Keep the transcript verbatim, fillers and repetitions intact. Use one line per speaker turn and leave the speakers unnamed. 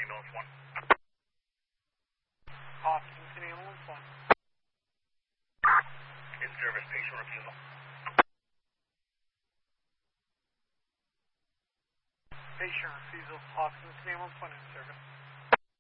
ambulance one.
Hopkinton ambulance one.
In service, patient refusal.
Patient refusal, Hopkinton ambulance one in service.